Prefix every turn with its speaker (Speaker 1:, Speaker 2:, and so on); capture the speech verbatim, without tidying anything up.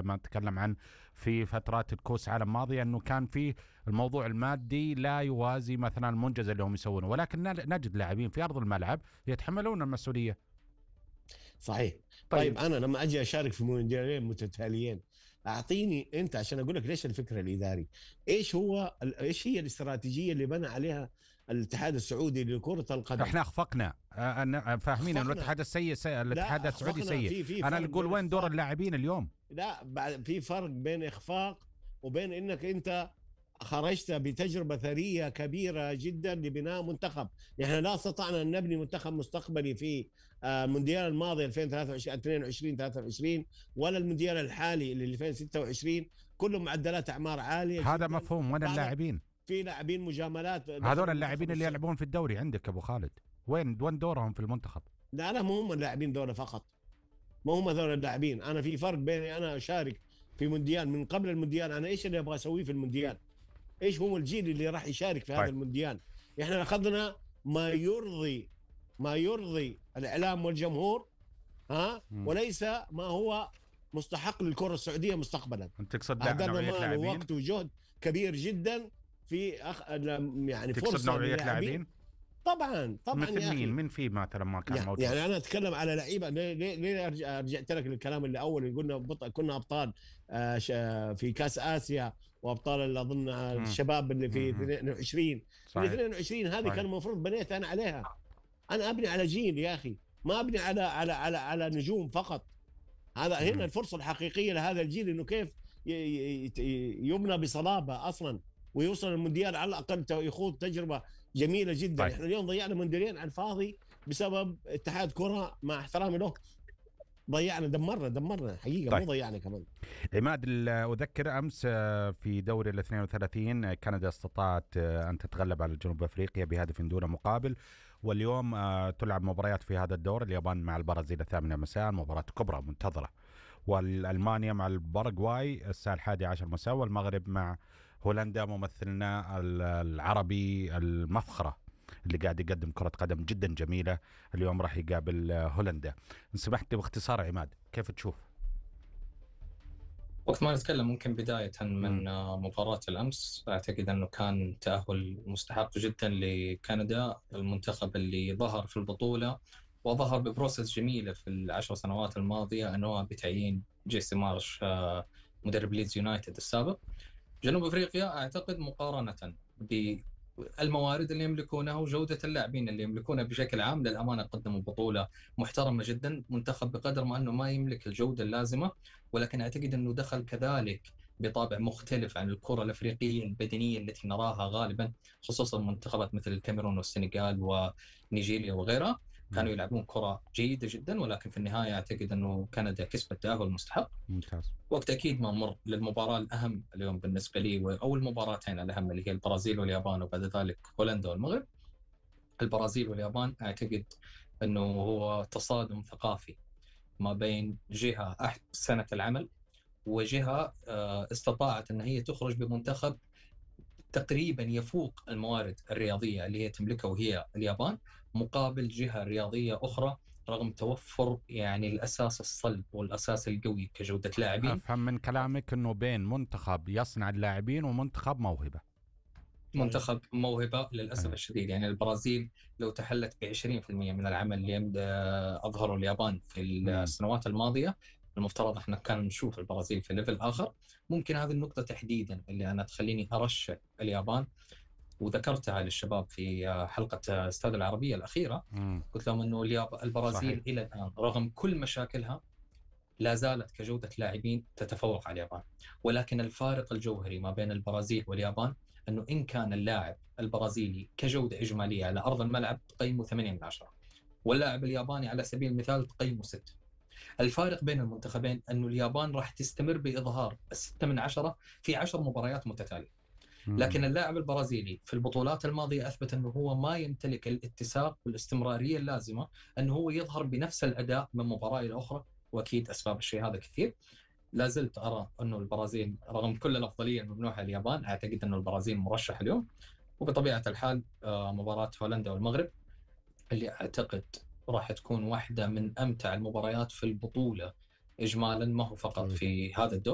Speaker 1: لما نتكلم عن في فترات الكوس عالم ماضية أنه كان فيه الموضوع المادي لا يوازي مثلا المنجز اللي هم يسوونه، ولكن نجد لاعبين في أرض الملعب يتحملون المسؤولية.
Speaker 2: صحيح.
Speaker 1: طيب,
Speaker 2: طيب انا لما اجي اشارك في مونديالين متتاليين، اعطيني انت عشان اقول لك ليش الفكر الاداري، ايش هو ايش هي الاستراتيجيه اللي بنى عليها الاتحاد السعودي لكره القدم؟
Speaker 1: احنا اخفقنا، فاهمين انه الاتحاد السيء سيء، الاتحاد
Speaker 2: لا
Speaker 1: السعودي
Speaker 2: اخفقنا،
Speaker 1: سيء.
Speaker 2: في في
Speaker 1: انا
Speaker 2: فرق
Speaker 1: اللي اقول
Speaker 2: بين
Speaker 1: وين دور
Speaker 2: اخفاق.
Speaker 1: اللاعبين اليوم؟
Speaker 2: لا بعد في فرق بين اخفاق وبين انك انت خرجت بتجربة ثرية كبيرة جدا لبناء منتخب. نحن لا استطعنا أن نبني منتخب مستقبلي في المونديال الماضي ألفين وثلاثة وعشرين اثنين وعشرين ثلاثة وعشرين ولا المونديال الحالي اللي ألفين وستة وعشرين، كله معدلات أعمار عالية
Speaker 1: هذا
Speaker 2: جدا.
Speaker 1: مفهوم. وين اللاعبين؟
Speaker 2: في لاعبين مجاملات،
Speaker 1: هذول اللاعبين اللي يلعبون في الدوري عندك أبو خالد، وين وين دورهم في المنتخب؟
Speaker 2: لا لا، مو هم اللاعبين دول فقط، ما هم هذول اللاعبين. أنا في فرق بيني أنا أشارك في مونديال من قبل المونديال، أنا إيش اللي أبغى أسويه في المونديال، ايش هو الجيل اللي راح يشارك في
Speaker 1: طيب.
Speaker 2: هذا المونديال. احنا اخذنا ما يرضي ما يرضي الاعلام والجمهور، ها م. وليس ما هو مستحق للكره السعوديه مستقبلا.
Speaker 1: انت تقصد
Speaker 2: نوعيه لاعبين ووقت وجهد كبير جدا في أخ... يعني فرصه
Speaker 1: نوعيه لاعبين.
Speaker 2: طبعا طبعا
Speaker 1: مثل
Speaker 2: يا
Speaker 1: مين من في مثلا ما كان
Speaker 2: يعني
Speaker 1: موجود؟
Speaker 2: يعني انا اتكلم على لعيبه. ليه ليه رجعت لك الكلام اللي اول اللي قلنا بط... كنا ابطال في كاس اسيا وابطال اللي اظن الشباب اللي في اثنين وعشرين في اثنين وعشرين هذه كان المفروض بنيت انا عليها. انا ابني على جيل يا اخي، ما ابني على على على على نجوم فقط. هذا هنا الفرصه الحقيقيه لهذا الجيل انه كيف يبنى بصلابه اصلا ويوصل المونديال على الاقل يخوض تجربه جميله جدا. طيب. احنا اليوم ضيعنا مونديالين على الفاضي بسبب اتحاد كره، مع احترامي له ضيعنا، دمرنا دمرنا حقيقه. طيب. مو ضيعنا كمان.
Speaker 1: عماد، اذكر امس في دوري ال اثنين وثلاثين كندا استطاعت ان تتغلب على جنوب افريقيا بهدف دون مقابل، واليوم تلعب مباريات في هذا الدور، اليابان مع البرازيل الثامنة مساء، مباراة كبرى منتظرة، والألمانيا مع الباراغواي الساعة الحادية عشر مساء، والمغرب مع هولندا ممثلنا العربي المفخرة اللي قاعد يقدم كرة قدم جدا جميلة، اليوم راح يقابل هولندا. إن سمحت باختصار عماد، كيف تشوف؟
Speaker 3: وقت ما نتكلم ممكن بداية من م. مباراة الأمس، أعتقد أنه كان تأهل مستحق جدا لكندا، المنتخب اللي ظهر في البطولة وظهر ببروسس جميلة في العشر سنوات الماضية، أنه بتعيين جيسي مارش مدرب ليدز يونايتد السابق. جنوب أفريقيا أعتقد مقارنة بالموارد اللي يملكونها وجودة اللاعبين اللي يملكونها بشكل عام، للأمانة قدموا بطولة محترمة جدا. منتخب بقدر ما أنه ما يملك الجودة اللازمة، ولكن أعتقد أنه دخل كذلك بطابع مختلف عن الكرة الأفريقية البدنية التي نراها غالبا، خصوصا منتخبات مثل الكاميرون والسنغال ونيجيريا وغيرها، كانوا يلعبون كرة جيدة جدا، ولكن في النهاية أعتقد أنه كندا كسبت تأهل مستحق.
Speaker 1: ممتاز.
Speaker 3: وقت أكيد ما مر للمباراة الأهم اليوم بالنسبة لي، أو المباراتين الأهم اللي هي البرازيل واليابان، وبعد ذلك هولندا والمغرب. البرازيل واليابان أعتقد أنه هو تصادم ثقافي ما بين جهة أحسنت العمل وجهة استطاعت أن هي تخرج بمنتخب تقريبا يفوق الموارد الرياضية اللي هي تملكها وهي اليابان، مقابل جهة رياضية أخرى رغم توفر يعني الأساس الصلب والأساس القوي كجودة لاعبين.
Speaker 1: أفهم من كلامك أنه بين منتخب يصنع اللاعبين ومنتخب موهبة.
Speaker 3: منتخب موهبة للأسف الشديد. يعني البرازيل لو تحلت بعشرين في المية من العمل اللي أظهره اليابان في السنوات الماضية، المفترض احنا كان نشوف البرازيل في ليفل آخر. ممكن هذه النقطة تحديدا اللي أنا تخليني أرشح اليابان، وذكرتها للشباب في حلقة استاد العربية الأخيرة. مم. قلت لهم أنه البرازيل صحيح. إلى الآن رغم كل مشاكلها لا زالت كجودة لاعبين تتفوق على اليابان، ولكن الفارق الجوهري ما بين البرازيل واليابان أنه إن كان اللاعب البرازيلي كجودة إجمالية على أرض الملعب تقيمه ثمانية من عشرة، واللاعب الياباني على سبيل المثال تقيمه ستة. الفارق بين المنتخبين أنه اليابان راح تستمر بإظهار الستة من عشرة في عشر مباريات متتالية، لكن اللاعب البرازيلي في البطولات الماضية أثبت أنه هو ما يمتلك الاتساق والاستمرارية اللازمة أنه هو يظهر بنفس الأداء من مباراة إلى أخرى، وأكيد أسباب الشيء هذا كثير. لا زلت أرى أنه البرازيل رغم كل الأفضلية الممنوحة اليابان، أعتقد أنه البرازيل مرشح اليوم. وبطبيعة الحال مباراة هولندا والمغرب اللي أعتقد راح تكون واحدة من أمتع المباريات في البطولة إجمالا، ما هو فقط في هذا الدور.